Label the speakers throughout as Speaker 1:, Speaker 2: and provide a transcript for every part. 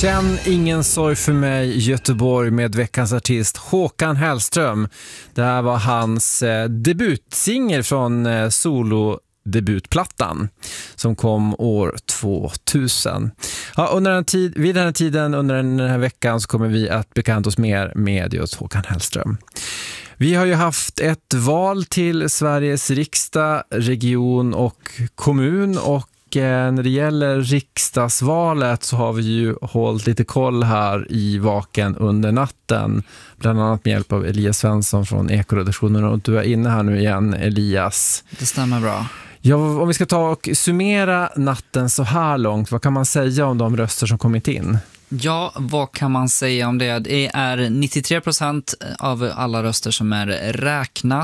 Speaker 1: Känn ingen sorg för mig, Göteborg, med veckans artist Håkan Hellström. Det här var hans debutsingel från solo-debutplattan som kom år 2000. Ja, vid den här tiden under den här veckan så kommer vi att bekanta oss mer med just Håkan Hellström. Vi har ju haft ett val till Sveriges riksdag, region och kommun, och när det gäller riksdagsvalet så har vi ju hållit lite koll här i Vaken under natten, bland annat med hjälp av Elias Svensson från Ekoredaktionen, och du är inne här nu igen, Elias.
Speaker 2: Det stämmer bra.
Speaker 1: Ja, om vi ska ta och summera natten så här långt, vad kan man säga om de röster som kommit in?
Speaker 2: Ja, vad kan man säga om det? Det är 93% av alla röster som är räknat.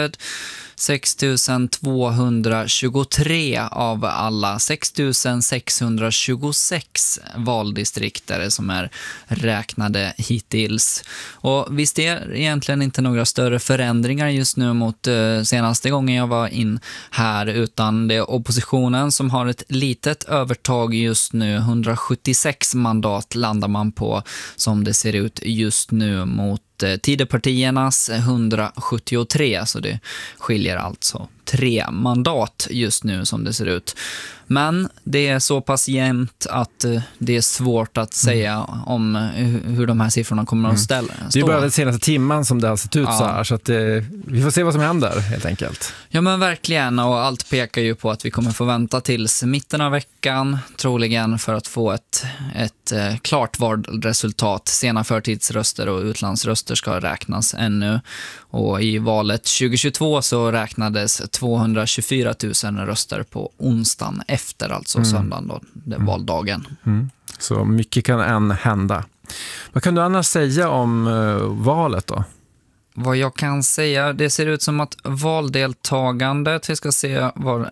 Speaker 2: 6223 av alla 6626 valdistrikter som är räknade hittills. Och visst är det egentligen inte några större förändringar just nu mot senaste gången jag var in här, utan det är oppositionen som har ett litet övertag just nu. 176 mandat landar man på som det ser ut just nu mot Tidöpartiernas 173, så det skiljer alltså 3 mandat just nu som det ser ut. Men det är så pass jämnt att det är svårt att säga om hur de här siffrorna kommer att stå.
Speaker 1: Det är bara den senaste timmen som det har sett ut så här, så att vi får se vad som händer helt enkelt.
Speaker 2: Ja, men verkligen, och allt pekar ju på att vi kommer få vänta tills mitten av veckan troligen för att få ett klart valresultat. Sena förtidsröster och utlandsröster ska räknas ännu, och i valet 2022 så räknades 224 000 röster på onsdagen efter, alltså söndagen då, valdagen.
Speaker 1: Så mycket kan än hända. Vad kan du annars säga om valet då?
Speaker 2: Vad jag kan säga, det ser ut som att valdeltagandet, vi ska se, var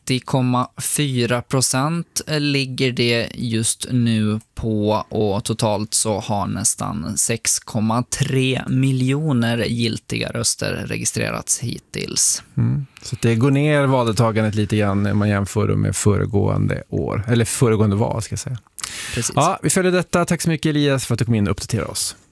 Speaker 2: 80,4% ligger det just nu på, och totalt så har nästan 6,3 miljoner giltiga röster registrerats hittills.
Speaker 1: Så det går ner valdeltagandet lite grann när man jämför med föregående år, eller föregående val ska jag säga.
Speaker 2: Precis.
Speaker 1: Ja, vi följer detta. Tack så mycket, Elias, för att du kom in och uppdaterade oss.